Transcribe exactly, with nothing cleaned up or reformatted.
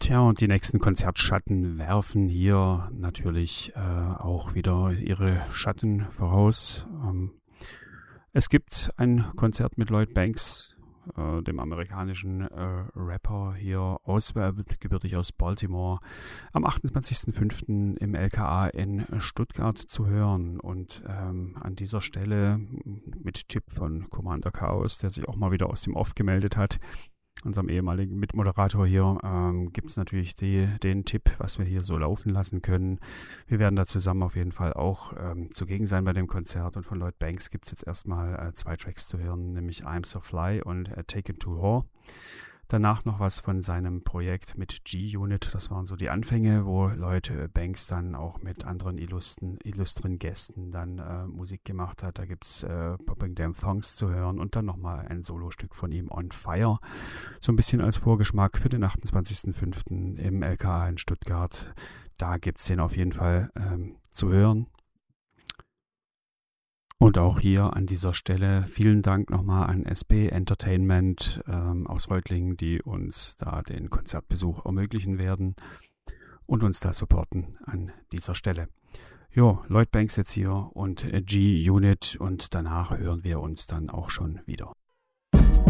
Tja, und die nächsten Konzertschatten werfen hier natürlich äh, auch wieder ihre Schatten voraus. Ähm, es gibt ein Konzert mit Lloyd Banks, äh, dem amerikanischen äh, Rapper hier, aus, äh, gebürtig aus Baltimore, am achtundzwanzigsten fünften im L K A in Stuttgart zu hören. Und ähm, an dieser Stelle mit Tipp von Commander Chaos, der sich auch mal wieder aus dem Off gemeldet hat, unserem ehemaligen Mitmoderator hier, ähm, gibt es natürlich die, den Tipp, was wir hier so laufen lassen können. Wir werden da zusammen auf jeden Fall auch ähm, zugegen sein bei dem Konzert. Und von Lloyd Banks gibt es jetzt erstmal äh, zwei Tracks zu hören, nämlich I'm So Fly und äh, Taken to War. Danach noch was von seinem Projekt mit G-Unit. Das waren so die Anfänge, wo Lloyd Banks dann auch mit anderen illustren, illustren Gästen dann äh, Musik gemacht hat. Da gibt es äh, Popping Damn Thongs zu hören und dann nochmal ein Solostück von ihm, On Fire. So ein bisschen als Vorgeschmack für den achtundzwanzigsten fünften im L K A in Stuttgart. Da gibt es den auf jeden Fall ähm, zu hören. Und auch hier an dieser Stelle vielen Dank nochmal an S B Entertainment ähm, aus Reutlingen, die uns da den Konzertbesuch ermöglichen werden und uns da supporten an dieser Stelle. Jo, Lloyd Banks jetzt hier und G-Unit und danach hören wir uns dann auch schon wieder.